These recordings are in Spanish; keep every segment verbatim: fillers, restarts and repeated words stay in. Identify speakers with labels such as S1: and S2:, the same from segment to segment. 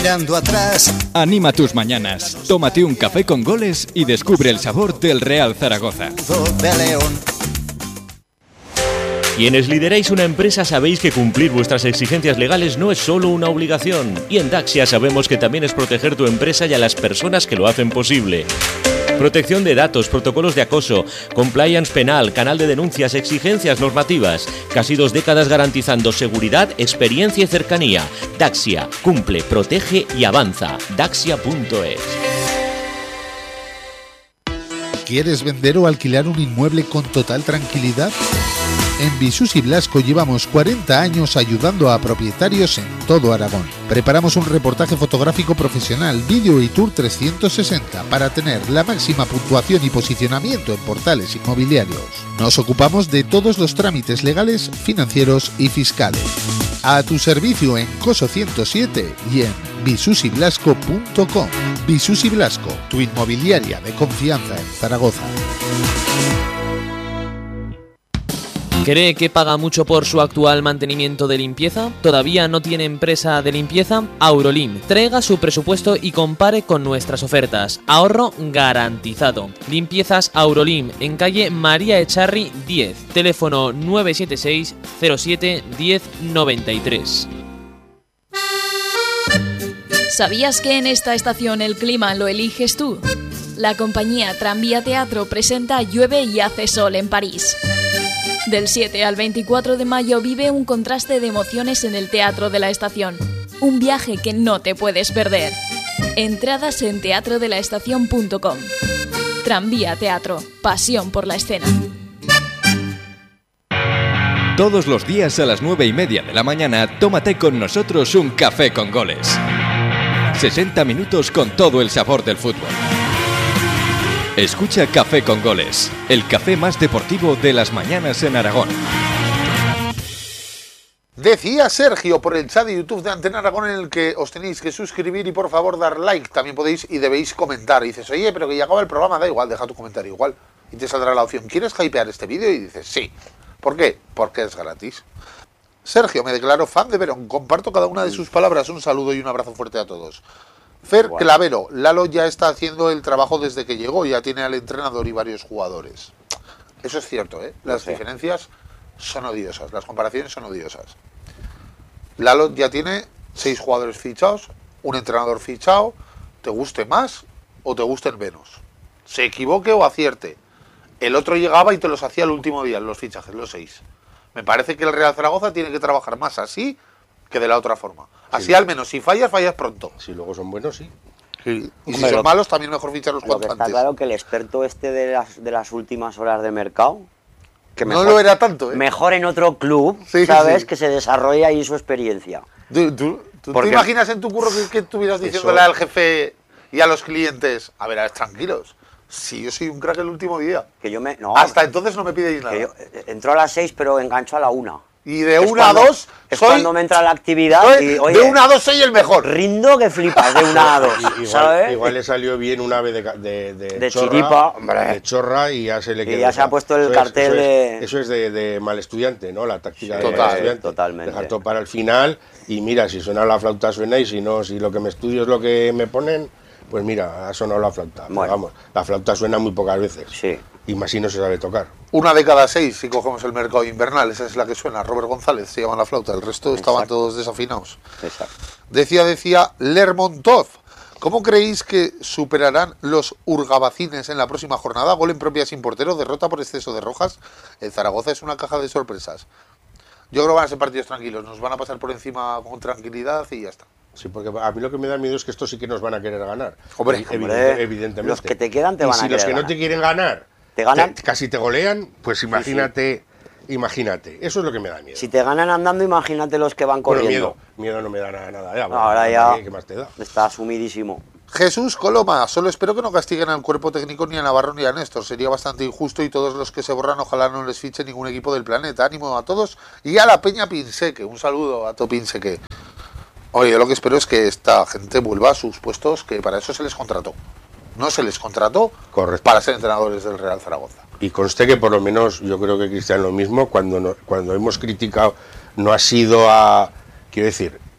S1: mirando atrás.
S2: Anima tus mañanas, tómate un café con goles y descubre el sabor del Real Zaragoza.
S1: De León.
S3: Quienes lideráis una empresa sabéis que cumplir vuestras exigencias legales no es solo una obligación. Y en Daxia sabemos que también es proteger tu empresa y a las personas que lo hacen posible. Protección de datos, protocolos de acoso, compliance penal, canal de denuncias, exigencias normativas. Casi dos décadas garantizando seguridad, experiencia y cercanía. Daxia, cumple, protege y avanza. Daxia punto es.
S4: ¿Quieres vender o alquilar un inmueble con total tranquilidad? En Visus y Blasco llevamos cuarenta años ayudando a propietarios en todo Aragón. Preparamos un reportaje fotográfico profesional, vídeo y tour trescientos sesenta para tener la máxima puntuación y posicionamiento en portales inmobiliarios. Nos ocupamos de todos los trámites legales, financieros y fiscales. A tu servicio en Coso ciento siete y en visus y blasco punto com. Visus y Blasco, tu inmobiliaria de confianza en Zaragoza.
S5: ¿Cree que paga mucho por su actual mantenimiento de limpieza? ¿Todavía no tiene empresa de limpieza? Aurolim. Traiga su presupuesto y compare con nuestras ofertas. Ahorro garantizado. Limpiezas Aurolim, en calle María Echarri diez. Teléfono nueve siete seis cero siete diez noventa y tres.
S6: ¿Sabías que en esta estación el clima lo eliges tú? La compañía Tranvía Teatro presenta Llueve y hace sol en París. Del siete al veinticuatro de mayo vive un contraste de emociones en el Teatro de la Estación. Un viaje que no te puedes perder. Entradas en teatro de la estación punto com. Tranvía Teatro. Pasión por la escena.
S2: Todos los días a las nueve y media de la mañana, tómate con nosotros un café con goles. sesenta minutos con todo el sabor del fútbol. Escucha Café con Goles, el café más deportivo de las mañanas en Aragón.
S7: Decía Sergio por el chat de YouTube de Antena Aragón, en el que os tenéis que suscribir y por favor dar like. También podéis y debéis comentar. Y dices, oye, pero que ya acaba el programa, da igual, deja tu comentario igual. Y te saldrá la opción, ¿quieres hypear este vídeo? Y dices, sí. ¿Por qué? Porque es gratis. Sergio, me declaro fan de Verón. Comparto cada una de sus palabras. Un saludo y un abrazo fuerte a todos. Fer Igual. Clavero, Lalo ya está haciendo el trabajo desde que llegó, ya tiene al entrenador y varios jugadores. Eso es cierto, ¿eh? Las no sé. diferencias son odiosas, las comparaciones son odiosas. Lalo ya tiene seis jugadores fichados, un entrenador fichado, te guste más o te gusten menos. Se equivoque o acierte. El otro llegaba y te los hacía el último día, los fichajes, los seis. Me parece que el Real Zaragoza tiene que trabajar más así que de la otra forma. Así sí. Al menos, si fallas, fallas pronto.
S8: Si luego son buenos, sí.
S7: sí. Y si son lo, malos, también mejor ficharlos cuanto
S9: está
S7: antes.
S9: Está claro que el experto este de las, de las últimas horas de mercado... Que
S7: mejor, no lo era tanto, ¿eh?
S9: Mejor en otro club, sí, ¿sabes? Sí. Que se desarrolle ahí su experiencia.
S7: ¿Tú, tú, tú te imaginas en tu curro que, que estuvieras diciéndole eso... al jefe y a los clientes, a ver, a ver, tranquilos, si yo soy un crack el último día.
S9: Que yo me... No,
S7: hasta entonces no me pidéis nada.
S9: Yo, entro a las seis, pero engancho a la una.
S7: Y de una a dos
S9: es
S7: soy,
S9: cuando me entra la actividad
S7: soy,
S9: y, oye,
S7: de una a dos soy el mejor.
S9: Rindo que flipas de una a dos,
S8: igual,
S9: ¿sabes?
S8: Igual le salió bien un ave de, de, de,
S9: de
S8: chorra,
S9: chiripa, hombre.
S8: De chorra y ya se le quedó.
S9: Y ya se ha puesto el
S8: eso
S9: cartel
S8: es, eso
S9: de...
S8: Es, eso es de, de mal estudiante, ¿no? La táctica
S7: sí,
S8: de
S7: total,
S8: mal estudiante.
S9: Totalmente.
S8: Dejar todo para el final y mira, si suena la flauta suena y si no, si lo que me estudio es lo que me ponen, pues mira, ha sonado la flauta. Bueno. Vamos, la flauta suena muy pocas veces.
S9: Sí.
S8: Y más si no se sabe tocar.
S7: Una de cada seis, si cogemos el mercado invernal, esa es la que suena. Robert González se llama la flauta, el resto Exacto. estaban todos desafinados.
S9: Exacto.
S7: Decía, decía Lermontov, ¿cómo creéis que superarán los urgabacines en la próxima jornada? Gol en propia sin portero, derrota por exceso de rojas. El Zaragoza es una caja de sorpresas. Yo creo que van a ser partidos tranquilos, nos van a pasar por encima con tranquilidad y ya está.
S8: Sí, porque a mí lo que me da miedo es que estos sí que nos van a querer ganar.
S7: Hombre,
S8: Evidente, evidentemente.
S9: Los que te quedan te van
S8: y si
S9: a querer
S8: los que
S9: ganar.
S8: no te quieren ganar
S9: te ganan,
S8: te, casi te golean, pues imagínate, sí, sí. imagínate. Eso es lo que me da miedo.
S9: Si te ganan andando, imagínate los que van corriendo.
S8: Bueno, miedo, miedo no me da nada. nada ya,
S9: bueno, ahora ya
S8: ¿qué más te da?
S9: Está asumidísimo.
S7: Jesús Coloma, solo espero que no castiguen al cuerpo técnico ni a Navarro ni a Néstor. Sería bastante injusto y todos los que se borran ojalá no les fiche ningún equipo del planeta. Ánimo a todos y a la Peña Pinseque. Un saludo a To Pinseque. Oye, yo lo que espero es que esta gente vuelva a sus puestos, que para eso se les contrató. No se les contrató
S8: Correcto.
S7: para ser entrenadores del Real Zaragoza.
S8: Y conste que por lo menos yo creo que Cristian lo mismo, cuando, no, cuando hemos criticado no ha sido a... Quiero decir,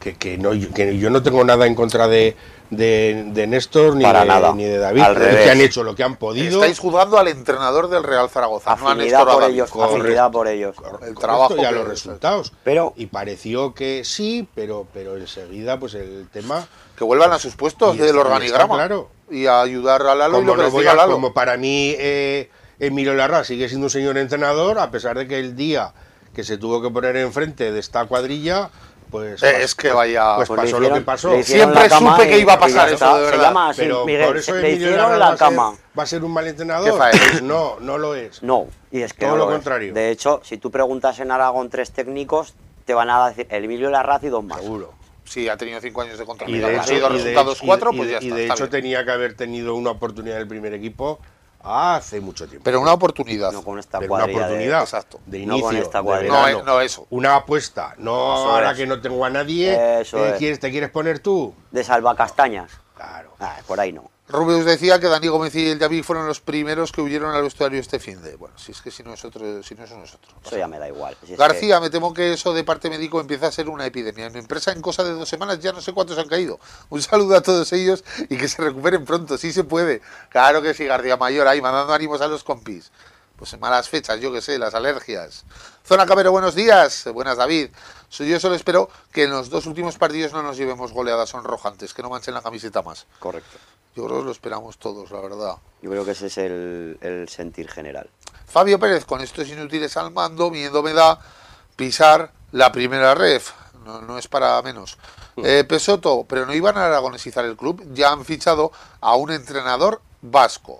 S8: que, que, no, que yo no tengo nada en contra de, de, de Néstor ni de,
S9: nada.
S8: ni de David,
S9: Al revés.
S8: que han hecho lo que han podido.
S7: Estáis juzgando al entrenador del Real Zaragoza.
S9: Afinidad
S7: no a
S9: por
S7: David.
S9: ellos,
S8: Correcto.
S9: afinidad por ellos.
S7: El trabajo
S8: y a
S7: que-
S8: los resultados.
S9: Pero-
S8: y pareció que sí, pero, pero enseguida pues el tema...
S7: Que vuelvan a sus puestos
S8: Y
S7: del
S8: está- y
S7: organigrama.
S8: está claro.
S7: Y a ayudar a Lalo y
S8: Como,
S7: lo que
S8: no
S7: les
S8: voy
S7: diga
S8: a-
S7: Lalo.
S8: como para mí eh, Emilio Larraz sigue siendo un señor entrenador, a pesar de que el día que se tuvo que poner enfrente de esta cuadrilla, pues,
S7: Eh,
S8: pas-
S7: es que vaya-
S8: pues
S9: Pues le
S8: pasó
S9: hicieron-
S8: lo que pasó.
S9: le hicieron
S7: Siempre
S9: la cama
S7: supe que
S9: y-
S7: iba a
S9: y
S7: pasar
S9: ya
S7: eso,
S9: está.
S7: de
S9: Se
S7: verdad.
S9: llama así,
S8: Pero
S9: Miguel,
S8: por eso
S9: le
S8: Emilio
S9: hicieron
S8: Larraz
S9: la
S8: va a ser-
S9: cama.
S8: va a ser un mal entrenador.
S7: Qué faena.
S8: Pues no, no lo es.
S9: No, y es que
S8: Todo
S9: no
S8: lo
S9: es.
S8: contrario.
S9: De hecho, si tú preguntas en Aragón tres técnicos, te van a decir el Emilio Larraz y dos más.
S8: Seguro.
S7: Sí, ha tenido cinco años de
S8: Y
S7: contrato.
S8: de
S7: Ha
S8: hecho,
S7: sido
S8: y de
S7: resultados
S8: hecho-
S7: cuatro,
S8: y-
S7: pues ya
S8: y
S7: está.
S8: de
S7: está
S8: hecho
S7: bien.
S8: tenía que haber tenido una oportunidad en el primer equipo hace mucho tiempo.
S7: Pero una oportunidad.
S9: No con esta
S8: Pero una
S9: cuadrilla de-
S8: oportunidad
S7: Exacto.
S8: de
S9: No
S8: inicio,
S9: con esta
S8: de
S9: cuadrilla.
S7: No,
S8: verano.
S7: eh, no, eso.
S8: Una apuesta, no
S9: Eso
S8: ahora
S9: es.
S8: que no tengo a nadie,
S9: Eso
S8: eh,
S9: es.
S8: ¿quieres, ¿te quieres poner tú?
S9: De salvacastañas.
S8: Claro.
S9: Ah, por ahí no.
S7: Rubius decía que Dani Gómez y el David fueron los primeros que huyeron al vestuario este fin de. Bueno, si es que si no es otro, si no es nosotros.
S9: Eso ya me da igual. Si es
S7: García, me temo que eso de parte médico empieza a ser una epidemia. En mi empresa en cosa de dos semanas ya no sé cuántos han caído. Un saludo a todos ellos y que se recuperen pronto, sí se puede. Claro que sí, García Mayor, ahí mandando ánimos a los compis. Pues en malas fechas, yo que sé, las alergias. Zona Cabero, buenos días. Buenas, David. So, yo solo espero que en los dos últimos partidos no nos llevemos goleadas sonrojantes, que no manchen la camiseta más.
S9: que- Correcto.
S7: Yo creo que lo esperamos todos, la verdad.
S9: Yo creo que ese es el, el sentir general.
S7: Fabio Pérez, con estos inútiles al mando, miedo me da pisar la primera ref. No, no es para menos. Eh, Pesoto, pero no iban a aragonesizar el club. Ya han fichado a un entrenador vasco.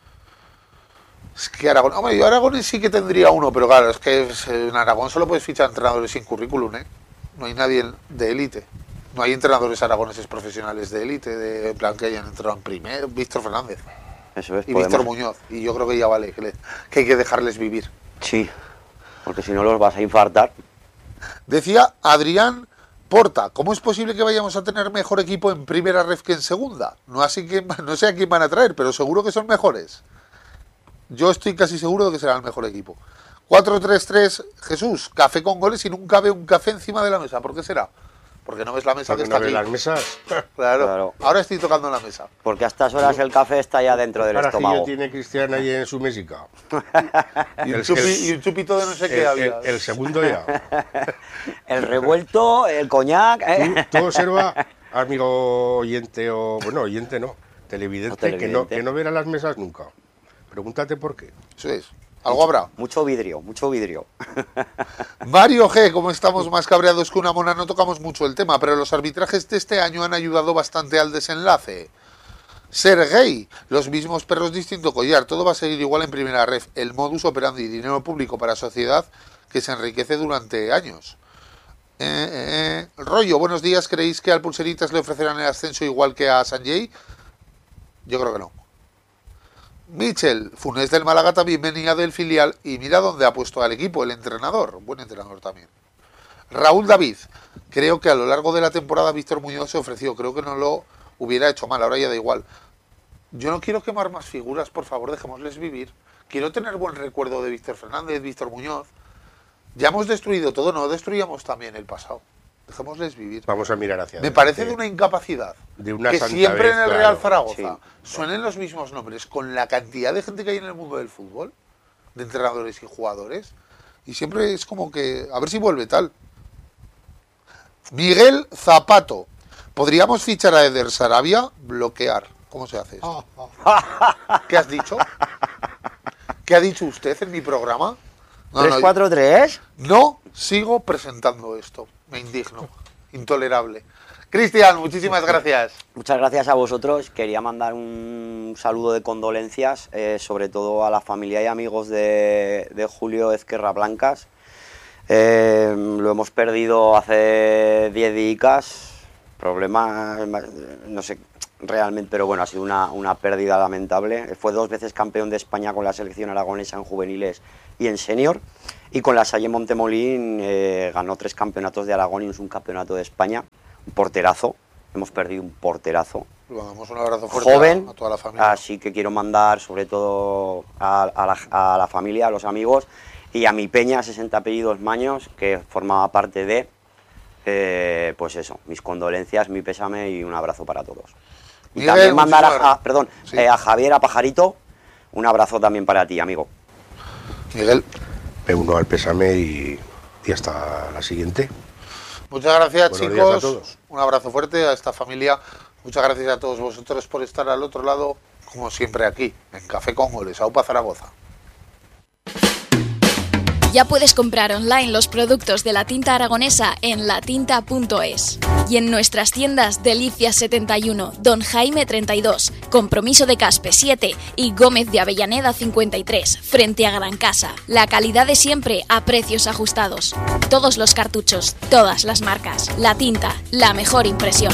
S7: Es que Aragón, hombre, yo Aragones sí que tendría uno, pero claro, es que en Aragón solo puedes fichar entrenadores sin currículum, ¿eh? No hay nadie de élite. No hay entrenadores aragoneses profesionales de élite, de en plan que hayan entrado en primero. Víctor Fernández
S9: Eso es.
S7: y
S9: podemos-
S7: Víctor Muñoz. Y yo creo que ya vale, que, le- que hay que dejarles vivir.
S9: Sí, porque si no los vas a infartar.
S7: Decía Adrián Porta, ¿cómo es posible que vayamos a tener mejor equipo en primera ref que en segunda? No, así que, no sé a quién van a traer, pero seguro que son mejores. Yo estoy casi seguro de que será el mejor equipo. cuatro tres tres, Jesús, café con goles y nunca ve un café encima de la mesa. ¿Por qué será? Porque no ves la mesa
S8: Porque
S7: que
S8: no
S7: está
S8: ves
S7: aquí.
S8: las mesas.
S7: Claro.
S9: Claro.
S7: Ahora estoy tocando la mesa.
S9: Porque a estas horas el café está ya dentro del
S8: Carajillo
S9: estómago.
S8: tiene Cristian ahí en su mesica.
S7: Y un,
S8: El-
S7: chupi-
S8: el-
S7: y un chupito de no sé
S8: El,
S7: qué
S8: el-
S7: había.
S8: el segundo ya.
S9: El revuelto, el coñac.
S8: Tú,
S9: ¿eh?
S8: tú observa, amigo oyente o... Bueno, oyente no. Televidente,
S9: O televidente.
S8: Que, no, que no verá las mesas nunca. Pregúntate por qué.
S7: Eso es. Algo habrá.
S9: Mucho vidrio, mucho vidrio.
S7: Mario G, como estamos más cabreados que una mona, no tocamos mucho el tema, pero los arbitrajes de este año han ayudado bastante al desenlace. Ser gay, los mismos perros, distinto collar, todo va a seguir igual en primera ref. El modus operandi, dinero público para sociedad que se enriquece durante años. Eh, eh, eh. Rollo, buenos días, ¿creéis que al Pulseritas le ofrecerán el ascenso igual que a Sanjay? Yo creo que no. Michel, Funes del Málaga también venía del filial y mira dónde ha puesto al equipo, el entrenador, buen entrenador también. Raúl David, creo que a lo largo de la temporada Víctor Muñoz se ofreció, creo que no lo hubiera hecho mal, ahora ya da igual. Yo no quiero quemar más figuras, por favor, dejémosles vivir. Quiero tener buen recuerdo de Víctor Fernández, Víctor Muñoz. Ya hemos destruido todo, no destruyamos también el pasado. Dejémosles vivir.
S8: Vamos a mirar hacia
S7: Me
S8: adelante.
S7: parece de una incapacidad
S8: De una
S7: que
S8: santa
S7: siempre
S8: vez,
S7: en el
S8: claro.
S7: Real Zaragoza
S9: Sí.
S7: suenen los mismos nombres, con la cantidad de gente que hay en el mundo del fútbol, de entrenadores y jugadores, y siempre es como que, a ver si vuelve tal. Miguel Zapato, ¿podríamos fichar a Eder Sarabia? Bloquear. ¿Cómo se hace esto? ¿Qué has dicho? ¿Qué ha dicho usted en mi programa? No,
S9: ¿tres
S7: no,
S9: cuatro tres?
S7: no sigo presentando esto. Me indigno. Intolerable. Cristian, muchísimas gracias.
S9: Muchas gracias a vosotros. Quería mandar un saludo de condolencias, eh, sobre todo a la familia y amigos de, de Julio Ezquerra Blancas. Eh, lo hemos perdido hace diez días. Problema, no sé realmente, pero bueno, ha sido una, una pérdida lamentable. Fue dos veces campeón de España con la selección aragonesa en juveniles y en senior. Y con la Salle Montemolín eh, ganó tres campeonatos de Aragón y un campeonato de España. Un porterazo, hemos perdido un porterazo.
S7: Le mandamos un abrazo fuerte
S9: Joven,
S7: a, a toda la familia.
S9: así que quiero mandar sobre todo a, a, la, a la familia, a los amigos y a mi peña, sesenta apellidos Maños, que formaba parte de eh, pues eso, mis condolencias, mi pésame y un abrazo para todos. Y
S7: Miguel,
S9: también mandar a,
S7: muchísimas-
S9: a- perdón,
S7: Sí.
S9: eh, a Javier, a Pajarito, un abrazo también para ti, amigo.
S7: Miguel,
S8: Me uno al pésame y, y hasta la siguiente.
S7: muchas gracias,
S8: Buenos
S7: chicos.
S8: días a todos.
S7: Un abrazo fuerte a esta familia. Muchas gracias a todos vosotros por estar al otro lado, como siempre aquí, en Café con Goles, AUPA Zaragoza.
S6: Ya puedes comprar online los productos de la tinta aragonesa en latinta punto es y en nuestras tiendas Delicias setenta y uno, Don Jaime treinta y dos, Compromiso de Caspe siete y Gómez de Avellaneda cincuenta y tres, frente a Gran Casa. La calidad de siempre a precios ajustados. Todos los cartuchos, todas las marcas. La tinta, la mejor impresión.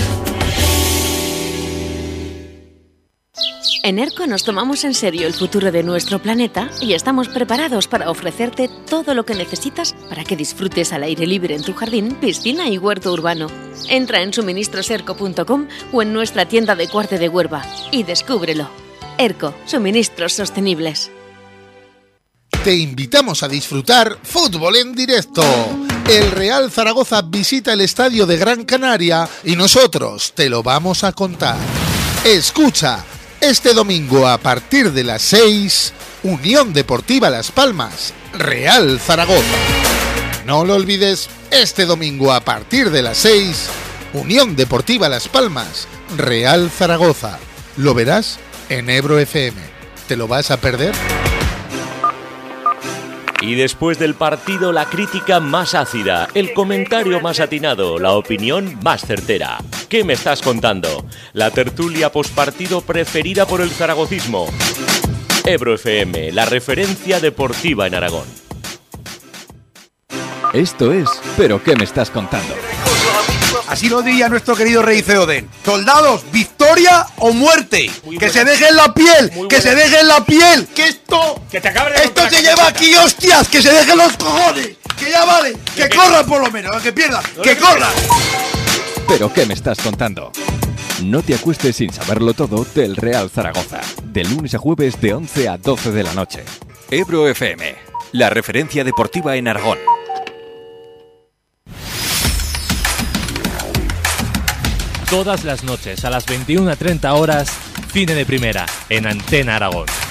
S10: En ERCO nos tomamos en serio el futuro de nuestro planeta y estamos preparados para ofrecerte todo lo que necesitas para que disfrutes al aire libre en tu jardín, piscina y huerto urbano. Entra en suministros erco punto com o en nuestra tienda de Cuarte de Huerva y descúbrelo. ERCO, suministros sostenibles.
S4: Te invitamos a disfrutar fútbol en directo. El Real Zaragoza visita el estadio de Gran Canaria y nosotros te lo vamos a contar. Escucha, este domingo a partir de las seis, Unión Deportiva Las Palmas, Real Zaragoza. No lo olvides, este domingo a partir de las seis, Unión Deportiva Las Palmas, Real Zaragoza. Lo verás en Ebro F M. ¿Te lo vas a perder?
S3: Y después del partido, la crítica más ácida, el comentario más atinado, la opinión más certera. ¿Qué me estás contando? La tertulia postpartido preferida por el zaragocismo. Ebro F M, la referencia deportiva en Aragón.
S2: Esto es ¿Pero qué me estás contando?
S11: Así lo diría nuestro querido rey Theoden. Soldados, victoria o muerte.
S12: Muy
S11: que
S12: buena.
S11: se dejen la piel,
S12: Muy
S11: que
S12: buena.
S11: se dejen la piel. Que esto,
S12: Que te acabes de
S11: esto
S12: contar
S11: se
S12: la
S11: lleva
S12: camiseta.
S11: aquí, hostias. Que se dejen los cojones. Que ya vale. Que
S12: que-
S11: corran por lo menos, que pierdan.
S12: No
S11: Que
S12: le
S11: corran.
S2: ¿Pero qué me estás contando? No te acuestes sin saberlo todo del Real Zaragoza. De lunes a jueves de once a doce de la noche. Ebro F M, la referencia deportiva en Aragón.
S13: Todas las noches a las veintiuna treinta horas, Cine de Primera, en Antena Aragón.